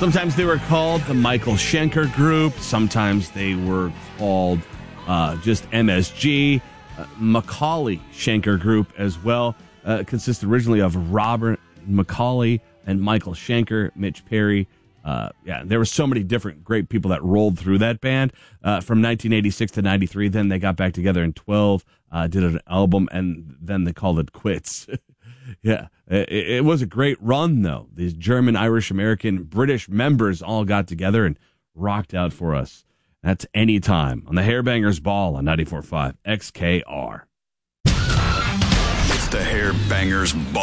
Sometimes they were called the Michael Schenker Group. Sometimes they were called just MSG. Macaulay Schenker Group as well. Consisted originally of Robert Macaulay and Michael Schenker, Mitch Perry. There were so many different great people that rolled through that band from 1986 to 93. Then they got back together in 12, did an album, and then they called it quits. Yeah, it was a great run, though. These German, Irish, American, British members all got together and rocked out for us. That's Anytime on the Hairbangers Ball on 94.5 XKR. It's the Hairbangers Ball.